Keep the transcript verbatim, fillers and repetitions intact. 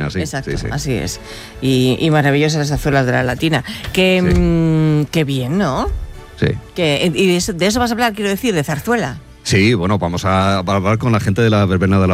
Latina, sí. Exacto, sí, sí. así es. Y, y maravillosas las zarzuelas de la Latina. Que, Sí. mmm, qué bien, ¿no? Sí. Que, y de eso, de eso vas a hablar, quiero decir, de zarzuela. Sí, bueno, vamos a hablar con la gente de la verbena de la